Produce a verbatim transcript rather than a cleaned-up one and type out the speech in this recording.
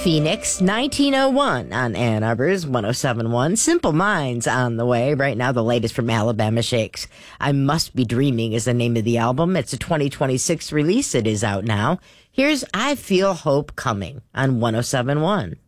Phoenix, nineteen oh one on Ann Arbor's one oh seven point one. Simple Minds on the way. Right now, the latest from Alabama Shakes. I Must Be Dreaming is the name of the album. It's a twenty twenty-six release. It is out now. Here's I Feel Hope Coming on one oh seven point one.